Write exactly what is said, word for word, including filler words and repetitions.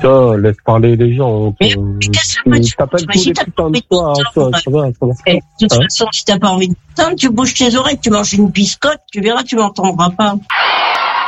Ça, laisse parler les gens. Mais, mais qu'est-ce que tu t'appelles tous si les t'as putains pas de soir, ça, ça va, ça va. De toute Hein façon, si t'as pas envie de t'entendre, tu bouges tes oreilles, tu manges une biscotte, tu verras, tu m'entendras pas.